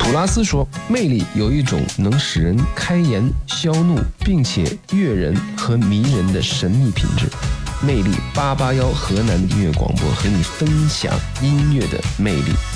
普拉斯说，魅力有一种能使人开颜消怒，并且悦人和迷人的神秘品质。魅力881河南的音乐广播和你分享音乐的魅力。